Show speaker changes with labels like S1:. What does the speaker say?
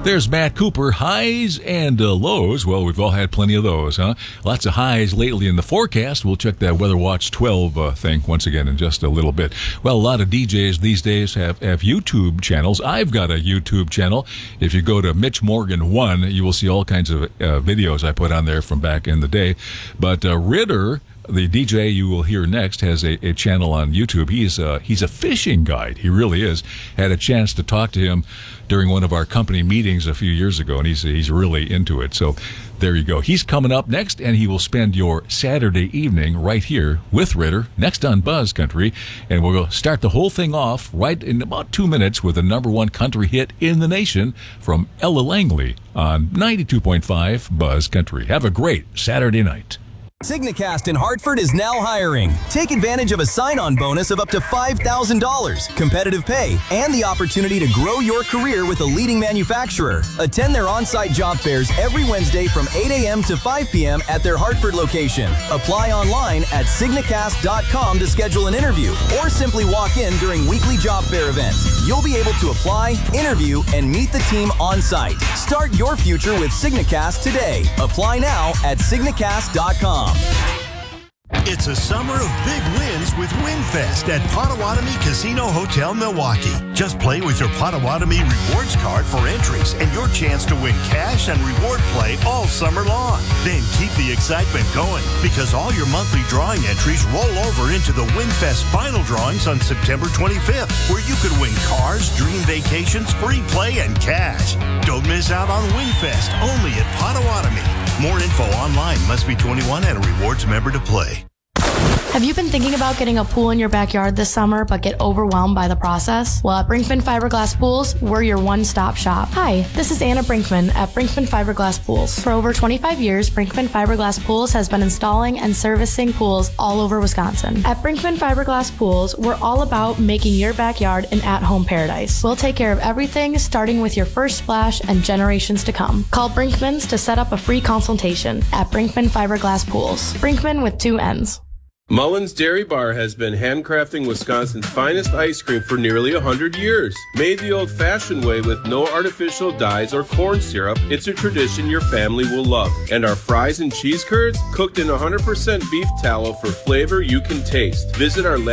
S1: There's Matt Cooper, highs and lows. Well, we've all had plenty of those, huh? Lots of highs lately in the forecast. We'll check that Weather Watch 12 thing once again in just a little bit. Well, a lot of DJs these days have YouTube channels. I've got a YouTube channel. If you go to Mitch Morgan 1, you will see all kinds of videos I put on there from back in the day. But Ritter, the DJ you will hear next, has a channel on YouTube. He's a fishing guide. He really is. Had a chance to talk to him during one of our company meetings a few years ago, and he's really into it. So there you go. He's coming up next, and he will spend your Saturday evening right here with Ritter, next on Buzz Country. And we'll start the whole thing off right in about 2 minutes with the number one country hit in the nation from Ella Langley on 92.5 Buzz Country. Have a great Saturday night.
S2: Signacast in Hartford is now hiring. Take advantage of a sign-on bonus of up to $5,000, competitive pay, and the opportunity to grow your career with a leading manufacturer. Attend their on-site job fairs every Wednesday from 8 a.m. to 5 p.m. at their Hartford location. Apply online at signacast.com to schedule an interview, or simply walk in during weekly job fair events. You'll be able to apply, interview, and meet the team on-site. Start your future with Signacast today. Apply now at signacast.com.
S3: It's a summer of big wins with WinFest at Potawatomi Casino Hotel, Milwaukee. Just play with your Potawatomi Rewards card for entries and your chance to win cash and reward play all summer long. Then keep the excitement going, because all your monthly drawing entries roll over into the WinFest final drawings on September 25th, where you could win cars, dream vacations, free play, and cash. Don't miss out on WinFest, only at Potawatomi. More info online. Must be 21 and a rewards member to play.
S4: Have you been thinking about getting a pool in your backyard this summer but get overwhelmed by the process? Well, at Brinkman Fiberglass Pools, we're your one-stop shop. Hi, this is Anna Brinkman at Brinkman Fiberglass Pools. For over 25 years, Brinkman Fiberglass Pools has been installing and servicing pools all over Wisconsin. At Brinkman Fiberglass Pools, we're all about making your backyard an at-home paradise. We'll take care of everything, starting with your first splash and generations to come. Call Brinkman's to set up a free consultation at Brinkman Fiberglass Pools. Brinkman with 2 N's.
S5: Mullen's Dairy Bar has been handcrafting Wisconsin's finest ice cream for nearly 100 years. Made the old-fashioned way with no artificial dyes or corn syrup, it's a tradition your family will love. And our fries and cheese curds, cooked in 100% beef tallow for flavor you can taste. Visit our